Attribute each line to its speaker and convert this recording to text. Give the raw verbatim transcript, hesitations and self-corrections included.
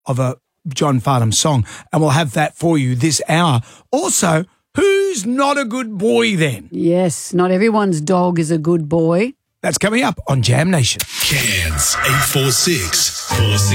Speaker 1: of a John Farnham song, and we'll have that for you this hour. Also, who's not a good boy then?
Speaker 2: Yes, not everyone's dog is a good boy.
Speaker 1: That's coming up on Jam Nation.
Speaker 3: Cairns eight four six four six.